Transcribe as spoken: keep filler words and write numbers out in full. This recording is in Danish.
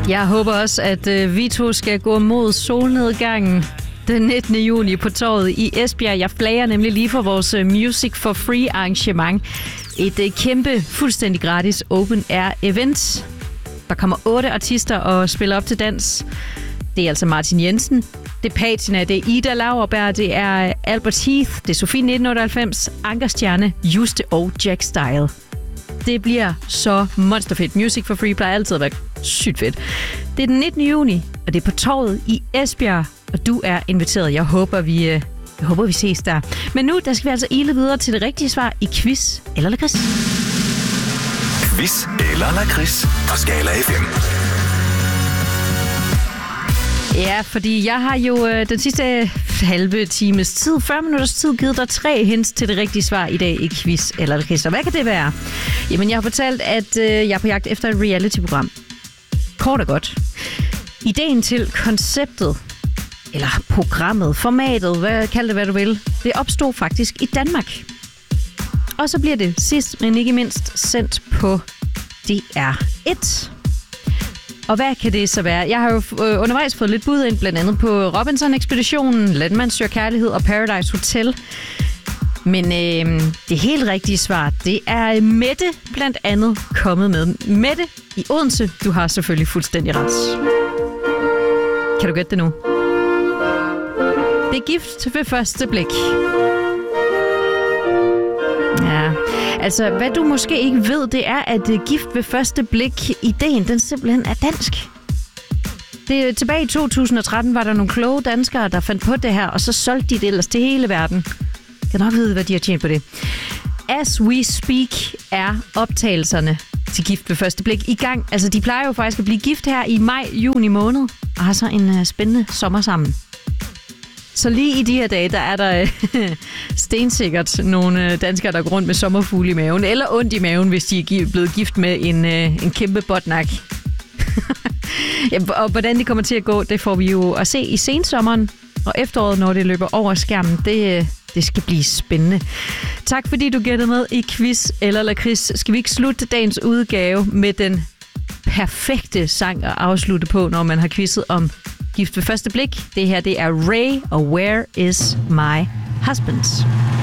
Jeg håber også, at øh, vi to skal gå mod solnedgangen den nittende juni på torvet i Esbjerg. Jeg flager nemlig lige for vores Music for Free arrangement. Et øh, kæmpe, fuldstændig gratis open air event. Der kommer otte artister og spiller op til dans. Det er altså Martin Jensen, det er Patina, det er Ida Lauerberg, det er Albert Heath, det er Sofie nitten otteoghalvfems, Anker Stjerne, Juste og Jack Style. Det bliver så monsterfedt. Music for Free plejer altid at være sygt fedt. Det er den nittende juni, og det er på torvet i Esbjerg, og du er inviteret. Jeg håber, vi, jeg håber, vi ses der. Men nu der skal vi altså ile videre til det rigtige svar i quiz eller lakrids. Quiz eller lakrids på Skala F M. Ja, fordi jeg har jo øh, den sidste halve times tid, fyrre minutters tid, givet dig tre hints til det rigtige svar i dag i quiz eller lakrids. Og hvad kan det være? Jamen, jeg har fortalt, at øh, jeg er på jagt efter et reality-program. Kort og godt. Ideen til konceptet, eller programmet, formatet, hvad, kald det hvad du vil, det opstod faktisk i Danmark. Og så bliver det sidst, men ikke mindst, sendt på D R et. Og hvad kan det så være? Jeg har jo undervejs fået lidt bud ind, blandt andet på Robinson-ekspeditionen, Landmand søger kærlighed og Paradise Hotel. Men øh, det helt rigtige svar, det er Mette blandt andet kommet med. Mette i Odense, du har selvfølgelig fuldstændig ret. Kan du gætte det nu? Det er gift ved første blik. Ja, altså hvad du måske ikke ved, det er, at gift ved første blik, ideen, den simpelthen er dansk. Det, tilbage i to tusind og tretten var der nogle kloge danskere, der fandt på det her, og så solgte de det ellers til hele verden. Jeg kan nok vide, hvad de har tjent på det. As we speak er optagelserne til gift ved første blik i gang. Altså, de plejer jo faktisk at blive gift her i maj-juni måned, og har så en uh, spændende sommer sammen. Så lige i de her dage, der er der øh, stensikkert nogle danskere, der går rundt med sommerfugle i maven, eller ondt i maven, hvis de er blevet gift med en, øh, en kæmpe botnak. Ja, og hvordan det kommer til at gå, det får vi jo at se i sensommeren og efteråret, når det løber over skærmen. Det, det skal blive spændende. Tak fordi du gættede med i quiz eller lakrids. Skal vi ikke slutte dagens udgave med den perfekte sang at afslutte på, når man har quizzet om gift ved første blik? Det her, det er Ray og Where is my husband?